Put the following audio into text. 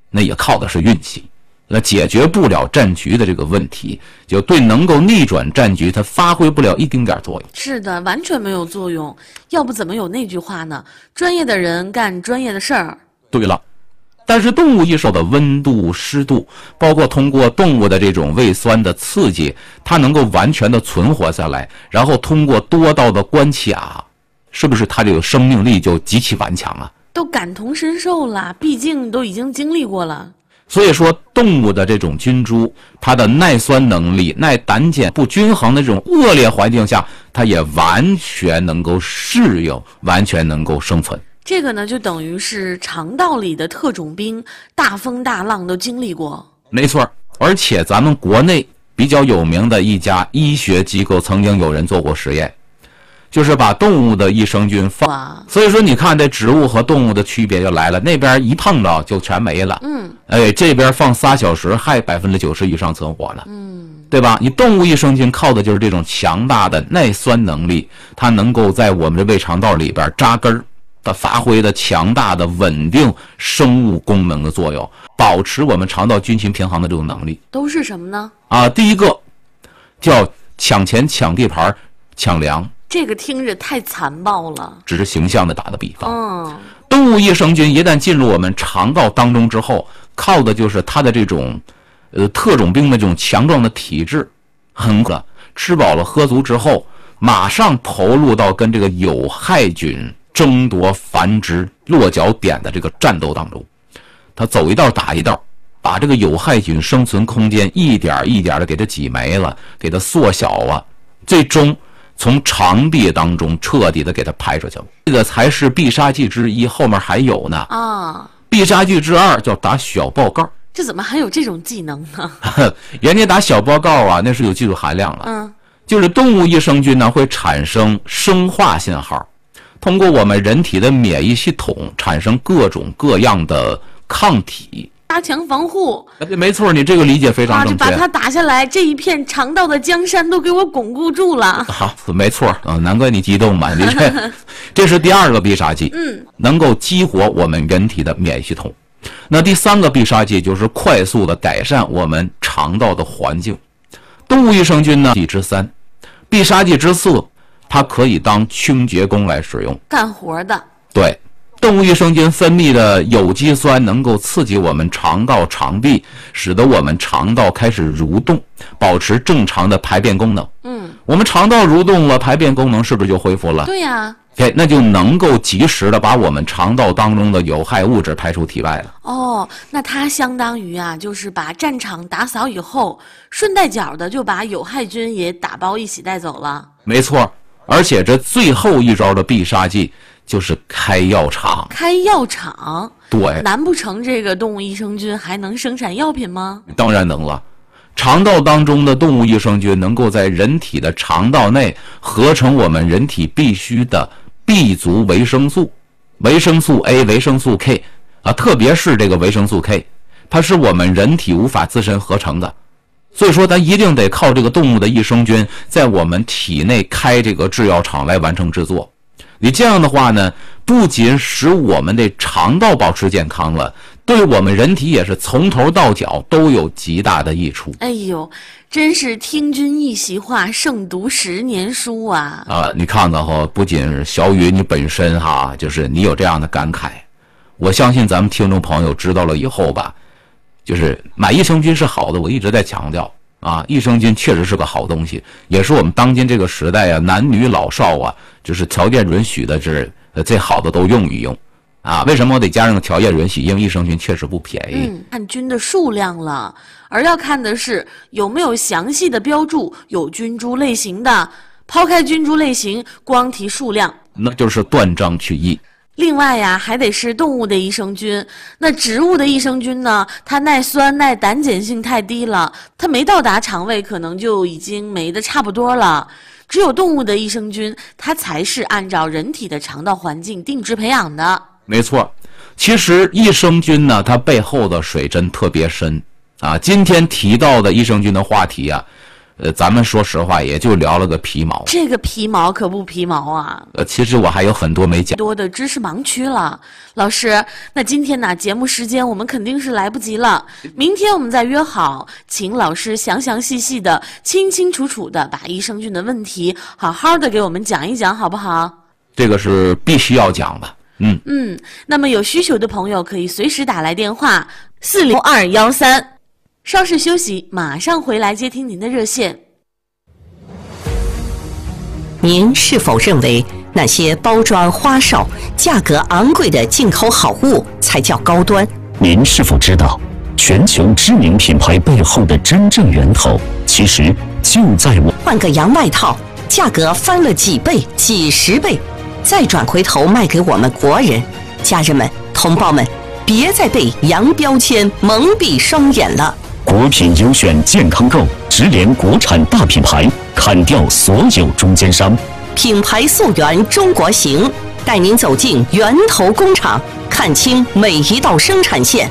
那也靠的是运气。那解决不了战局的这个问题，就对能够逆转战局它发挥不了一丁点作用。 是的，完全没有作用，要不怎么有那句话呢？专业的人干专业的事儿。 对了，但是动物易受的温度、湿度，包括通过动物的这种胃酸的刺激，它能够完全的存活下来，然后通过多道的关卡，是不是它这个生命力就极其顽强啊？ 都感同身受了，毕竟都已经经历过了。 所以说，动物的这种菌株，它的耐酸能力、耐胆碱不均衡的这种恶劣环境下，它也完全能够适应，完全能够生存。 这个呢，就等于是肠道里的特种兵，大风大浪都经历过。 没错，而且咱们国内比较有名的一家医学机构，曾经有人做过实验，就是把动物的益生菌放，所以说你看这植物和动物的区别就来了，那边一碰到就全没了，这边放3小时还90%以上存活了，对吧？你动物益生菌靠的就是这种强大的耐酸能力，它能够在我们的胃肠道里边扎根儿，它发挥的强大的稳定生物功能的作用，保持我们肠道菌群平衡的这种能力。 都是什么呢？ 第一个叫抢钱、抢地盘、抢粮。 这个听着太残暴了， 只是形象的打个比方。动物益生菌一旦进入我们肠道当中之后，靠的就是它的这种特种兵的这种强壮的体质，很快吃饱了喝足之后，马上投入到跟这个有害菌争夺繁殖落脚点的这个战斗当中。它走一道打一道，把这个有害菌生存空间一点一点的给它挤没了，给它缩小啊，最终从肠壁当中彻底的给它排出去了。这个才是必杀技之一，后面还有呢。必杀技之二叫打小报告。 这怎么还有这种技能呢？ 人家打小报告啊，那是有技术含量了。就是动物益生菌呢会产生生化信号，通过我们人体的免疫系统产生各种各样的抗体， 加强防护。 没错，你这个理解非常正确。 把它打下来，这一片肠道的江山都给我巩固住了。 好，没错难怪你激动嘛。你这是第二个必杀技，能够激活我们人体的免疫系统。那第三个必杀技就是快速的改善我们肠道的环境。动物益生菌呢，之三，必杀技之四，它可以当清洁工来使用， 干活的。 对。动物益生菌分泌的有机酸能够刺激我们肠道肠壁，使得我们肠道开始蠕动，保持正常的排便功能。我们肠道蠕动了，排便功能是不是就恢复了？ 对呀。 那就能够及时的把我们肠道当中的有害物质排出体外了。 那它相当于就是把战场打扫以后，顺带脚的就把有害菌也打包一起带走了。 没错，而且这最后一招的必杀技就是开药厂。 开药厂？ 对。 难不成这个动物益生菌还能生产药品吗？ 当然能了。肠道当中的动物益生菌能够在人体的肠道内合成我们人体必需的 B 族维生素，维生素 A、维生素 K 特别是这个维生素 K， 它是我们人体无法自身合成的，所以说它一定得靠这个动物的益生菌在我们体内开这个制药厂来完成制作。你这样的话呢，不仅使我们的肠道保持健康了，对我们人体也是从头到脚都有极大的益处。 哎呦，真是听君一席话，胜读10年书啊！ 你看看不仅是小雨你本身就是你有这样的感慨，我相信咱们听众朋友知道了以后吧，就是买益生菌是好的，我一直在强调益生菌确实是个好东西，也是我们当今这个时代男女老少就是条件允许的，是最好的都用一用为什么我得加上个条件允许？因为益生菌确实不便宜。 看菌的数量了，而要看的是有没有详细的标注，有菌株类型的，抛开菌株类型，光提数量， 那就是断章取义。 另外还得是动物的益生菌。那植物的益生菌呢，它耐酸耐胆碱性太低了，它没到达肠胃可能就已经没得差不多了。只有动物的益生菌，它才是按照人体的肠道环境定制培养的。 没错，其实益生菌呢，它背后的水真特别深今天提到的益生菌的话题咱们说实话也就聊了个皮毛。 这个皮毛可不皮毛啊！ 其实我还有很多没讲， 多的知识盲区了。老师，那今天呢，节目时间我们肯定是来不及了。明天我们再约好，请老师详详细细的、清清楚楚的把益生菌的问题好好的给我们讲一讲，好不好？ 这个是必须要讲的。 那么有需求的朋友可以随时打来电话40213。稍事休息，马上回来接听您的热线。 您是否认为那些包装花哨、价格昂贵的进口好物才叫高端？ 您是否知道，全球知名品牌背后的真正源头，其实就在我。 换个洋外套，价格翻了几倍、几十倍，再转回头卖给我们国人。家人们、同胞们，别再被洋标签蒙蔽双眼了。 国品优选健康购，直连国产大品牌，砍掉所有中间商。 品牌溯源中国行，带您走进源头工厂，看清每一道生产线。